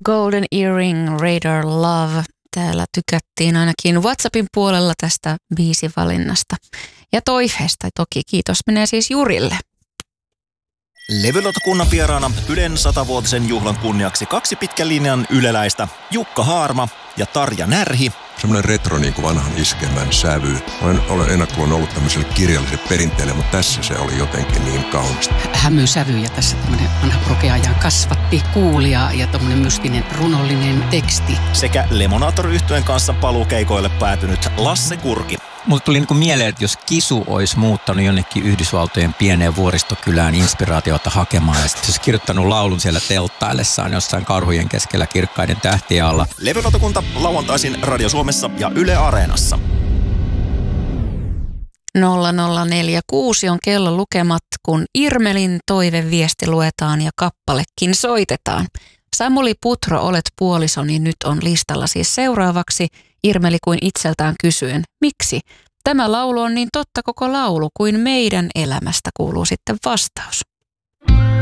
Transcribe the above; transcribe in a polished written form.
Golden Earring, Radar Love. Täällä tykättiin ainakin WhatsAppin puolella tästä biisivalinnasta. Ja toiveesta toki kiitos menee siis Jurille. Levylautakunnan vieraana Ylen 100-vuotisen juhlan kunniaksi 2 pitkän linjan yleläistä, Jukka Haarma ja Tarja Närhi. Semmoinen retro niin kuin vanhan iskemän sävy. Olen ennakkoon ollut tämmöiselle kirjalliselle perinteelle, mutta tässä se oli jotenkin niin kaunista. Hämysävy ja tässä tämmöinen vanha prokeajan kasvatti kuulia ja tämmöinen mystinen runollinen teksti. Sekä Lemonator-yhtyeen kanssa paluukeikoille päätynyt Lasse Kurki. Mulle tuli niin mieleen, että jos Kisu olisi muuttanut jonnekin Yhdysvaltojen pieneen vuoristokylään inspiraatiota hakemaan ja sitten olisi kirjoittanut laulun siellä telttaillessaan jossain karhujen keskellä kirkkaiden tähtien alla. Levylautakunta lauantaisin Radio Suomessa ja Yle Areenassa. 0046 on kello lukemat, kun Irmelin toiveviesti luetaan ja kappalekin soitetaan. Samuli Putro, olet puolisoni, nyt on listalla siis seuraavaksi. Irmeli kuin itseltään kysyen, miksi? Tämä laulu on niin totta koko laulu kuin meidän elämästä, kuuluu sitten vastaus.